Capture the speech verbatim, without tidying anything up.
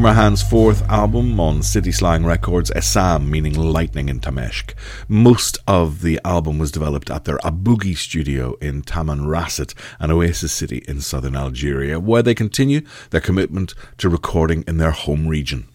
Mahan's fourth album on City Slang Records, Essam, meaning lightning in Tameshk. Most of the album was developed at their Abugi studio in Tamanrasset, an oasis city in southern Algeria, where they continue their commitment to recording in their home region.